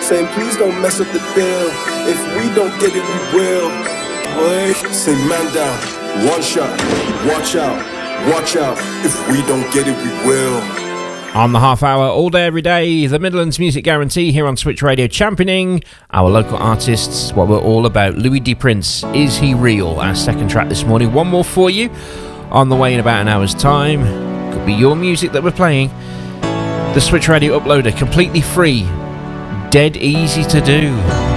saying, please don't mess up the bill. If we don't get it, we will. Boy, say man down, one shot, watch out. If we don't get it, we will. On the half hour, all day, every day, the Midlands Music Guarantee here on Switch Radio, championing our local artists, what we're all about. Louis D. Prince, Is He Real? Our second track this morning. One more for you on the way in about an hour's time. Could be your music that we're playing. The Switch Radio uploader, completely free, dead easy to do.